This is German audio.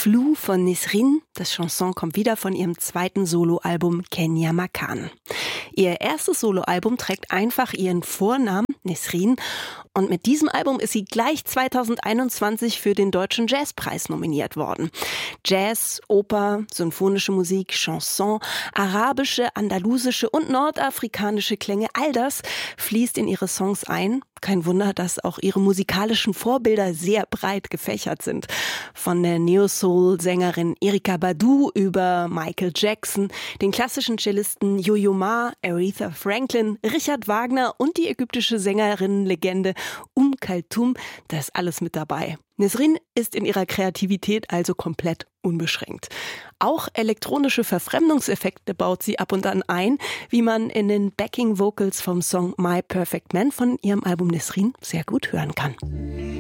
Flou von Nesrin. Das Chanson kommt wieder von ihrem zweiten Soloalbum Kenya Makan. Ihr erstes Soloalbum trägt einfach ihren Vornamen, Nesrin. Und mit diesem Album ist sie gleich 2021 für den Deutschen Jazzpreis nominiert worden. Jazz, Oper, symphonische Musik, Chanson, arabische, andalusische und nordafrikanische Klänge, all das fließt in ihre Songs ein. Kein Wunder, dass auch ihre musikalischen Vorbilder sehr breit gefächert sind. Von der Neo-Soul-Sängerin Erykah Badu über Michael Jackson, den klassischen Cellisten Yo-Yo Ma, Aretha Franklin, Richard Wagner und die ägyptische Sängerin-Legende Kulthum, da ist alles mit dabei. Nesrin ist in ihrer Kreativität also komplett unbeschränkt. Auch elektronische Verfremdungseffekte baut sie ab und an ein, wie man in den Backing Vocals vom Song My Perfect Man von ihrem Album Nesrin sehr gut hören kann.